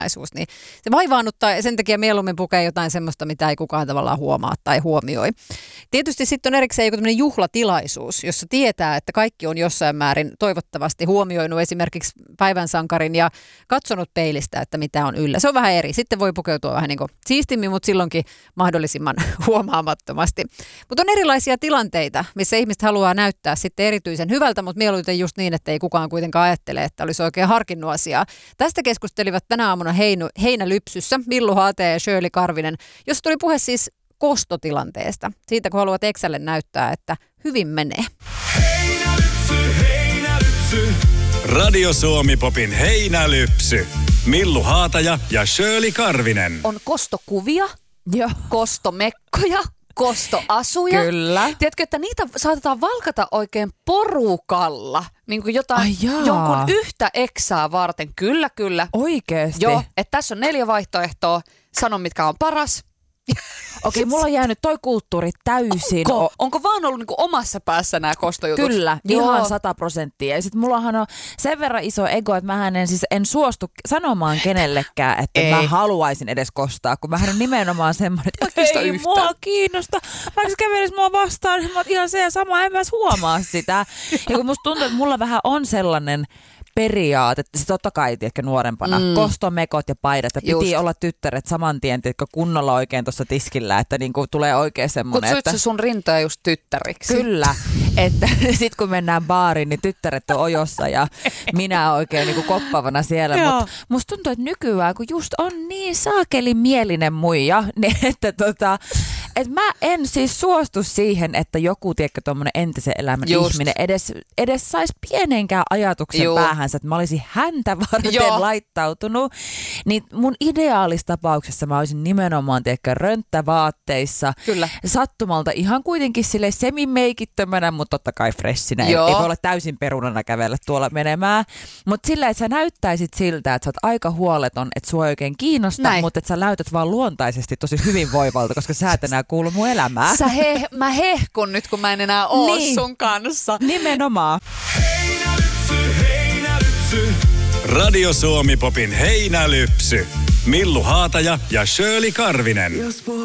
niin se vaivaannuttaa ja sen takia mieluummin pukee jotain semmoista, mitä ei kukaan tavallaan huomaa tai huomioi. Tietysti sitten on erikseen joku tämmöinen juhlatilaisuus, jossa tietää, että kaikki on jossain määrin toivottavasti huomioinut esimerkiksi päivän sankarin ja katsonut peilistä, että mitä on yllä. Se on vähän eri. Sitten voi pukeutua vähän niin kuin siistimmin, mutta silloinkin mahdollisimman huomaamattomasti. Mutta on erilaisia tilanteita, missä ihmiset haluaa näyttää sitten erityisen hyvältä, mutta mieluiten just niin, että ei kukaan kuitenkaan ajattele, että olisi oikein harkinnut asiaa. Tästä keskustelivat tänä aamuna Heinälypsyssä Millu Haate ja Shirley Karvinen, jossa tuli puhe siis kostotilanteesta. Siitä, kun haluat Exälle näyttää, että hyvin menee. Heinälypsy. Radio Suomi Popin Heinälypsy. Millu Haataja ja Shirley Karvinen. On kostokuvia, kostomekkoja, kostoasuja. Kyllä. Tiedätkö, että niitä saatetaan valkata oikein porukalla. Niin kuin jonkun yhtä eksää varten. Kyllä. Oikeesti? Joo, että tässä on 4 vaihtoehtoa. Sano, mitkä on paras. Okei, mulla on jäänyt toi kulttuuri täysin. Onko vaan ollut niinku omassa päässä nämä kostojutut? Kyllä, Joo. ihan 100%. Ja sit mullahan on sen verran iso ego, että mähän en suostu sanomaan kenellekään, että mä haluaisin edes kostaa, kun mähän on nimenomaan semmoinen, että ei mua kiinnosta. Vaikka kävelis mua vastaan, niin mä oon ihan se ja sama, en mä edes huomaa sitä. Ja kun musta tuntuu, että mulla vähän on sellainen periaate, että se totta kai, tiedätkö, nuorempana, kostomekot ja paidat, ja piti olla tyttäret saman tien, tiedätkö, kunnolla oikein tuossa tiskillä, että niinku tulee oikein semmoinen, Kutsuit sä sun rintoja just tyttäriksi? Kyllä, että sit kun mennään baariin, niin tyttäret on ojossa ja minä oikein niinku koppavana siellä, mutta musta tuntuu, että nykyään, kun just on niin saakeli mielinen muija, niin että mä en siis suostu siihen, että joku, tiedätkö, tommonen entisen elämän ihminen edes saisi pienenkään ajatuksen päähänsä, että mä olisin häntä varten laittautunut. Niin mun ideaalistapauksessa mä olisin nimenomaan, tiedätkö, rönttävaatteissa. Kyllä. Sattumalta ihan kuitenkin sille semimeikittömänä, mutta totta kai freshinä. Ei voi olla täysin perunana kävellä tuolla menemään. Mutta sillä, että sä näyttäisit siltä, että sä oot aika huoleton, että sua oikein kiinnostaa, mutta että sä näytät vaan luontaisesti tosi hyvinvoivalta, koska sä et enää kuulu mun elämään. Mä hehkun nyt, kun mä en enää oo sun kanssa. Nimenomaan. Heinälypsy. Radio Suomi Popin Heinälypsy. Millu Haataja ja Shirley Karvinen.